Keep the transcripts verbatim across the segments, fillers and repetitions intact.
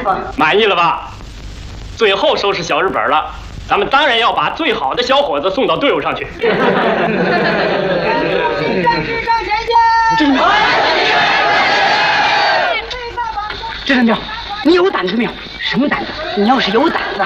满意了吧？最后收拾小日本了，咱们当然要把最好的小伙子送到队伍上去。 战士上前线！ 这是这是喵，你有胆子没有？什么胆子？你要是有胆子，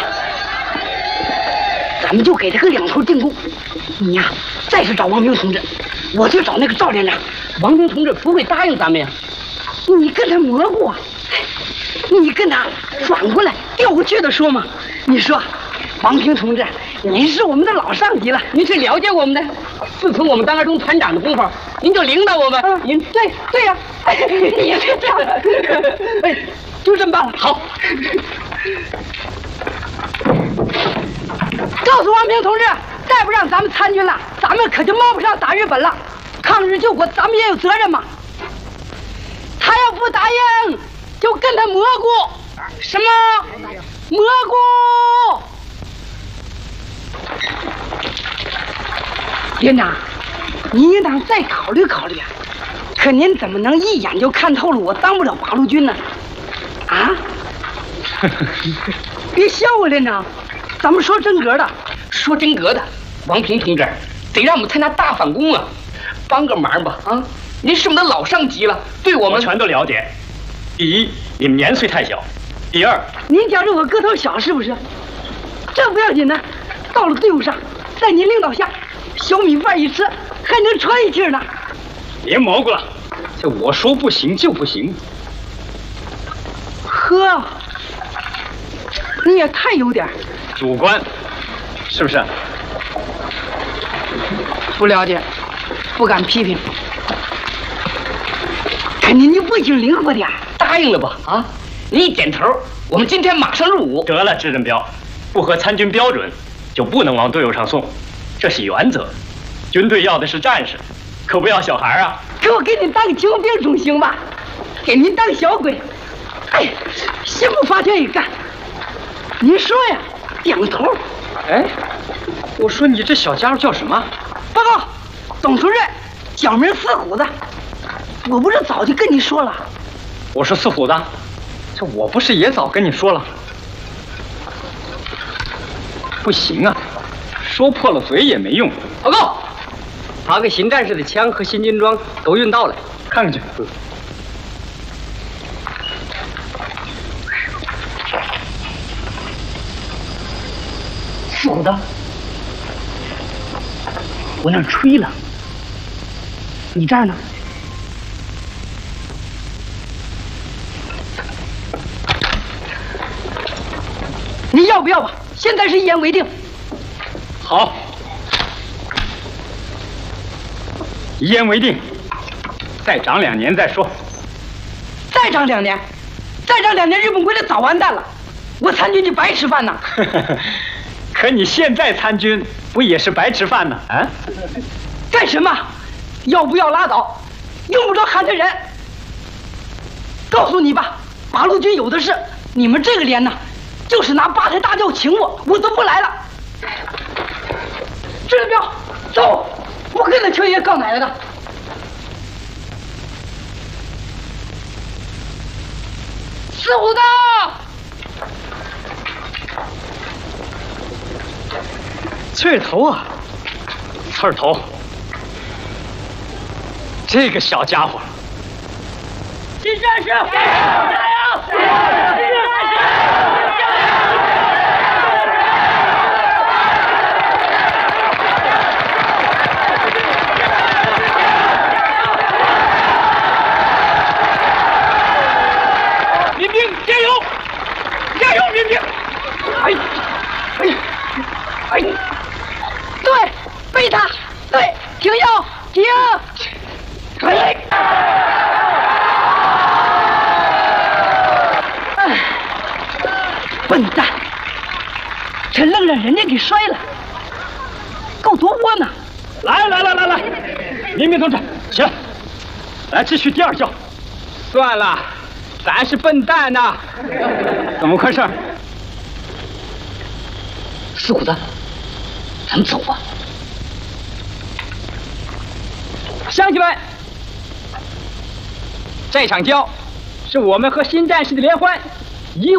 咱们就给他个两头进攻。你呀，再去找王平同志，我去找那个赵连长。王平同志不会答应咱们呀。你跟他蘑菇啊，你跟他转过来调过去的说嘛。你说，王平同志，您是我们的老上级了，您是了解我们的。自从我们当二中团长的功夫，您就领导我们。嗯、您对对呀、啊，你是这样的。哎，就这么办了。好。告诉王平同志，再不让咱们参军了，咱们可就冒不上打日本了。抗日救国，咱们也有责任嘛。他要不答应，就跟他蘑菇。什么？蘑菇？连长，您应当再考虑考虑啊！可您怎么能一眼就看透了我当不了八路军呢？啊？别笑啊，连长，咱们说真格的。说真格的，王平同志，得让我们参加大反攻啊！帮个忙吧，啊！您是我们的老上级了，对我们我全都了解。第一，你们年岁太小；第二， 您觉着我个头小是不是？这不要紧的，到了队伍上，在您领导下，小米饭一吃，还能喘一气呢。 别蘑菇了，这我说不行就不行。 呵，你也太有点主观，是不是？ 不了解，不敢批评。可您就不行灵活点，答应了吧？啊，你一点头，我们今天马上入伍。 得了，支镇彪，不合参军标准就不能往队伍上送，这是原则。军队要的是战士，可不要小孩啊！ 给我给您当个救兵总行吧？给您当小鬼，哎，心不发愿意干。您说呀，点个头。 哎，我说你这小家伙叫什么？ 报告，董主任，小名四虎子。我不是早就跟你说了？ 我说四虎子，这我不是也早跟你说了？不行啊，说破了嘴也没用。 报告，把给新战士的枪和新军装都运到了， 看看去。 四虎子，我那儿吹了，你这儿呢？你要不要吧？现在是一言为定。 好，一言为定。再长两年再说。 再长两年，再长两年，日本鬼子早完蛋了，我参军就白吃饭呐。 可你现在参军不也是白吃饭呢？啊？ 干什么？要不要拉倒？用不着喊他人。告诉你吧，八路军有的是，你们这个连呐。就是拿八抬大轿请我，我都不来了。支镇彪，走，不跟那邱爷告奶奶的。四虎子， 刺头啊，刺头，这个小家伙。 新战士，加油！加油！新战士！ 加油！加油，民兵！ 哎，哎，哎，对，背他，对，停腰，停！哎，哎，笨蛋，这愣让人家给摔了，够多窝囊！ 来来来来来，民兵同志，起来，来继续第二教。 算了。咱是笨蛋呐！ 怎么回事？ 四虎子，咱们走吧。 乡亲们，这场交是我们和新战士的联欢，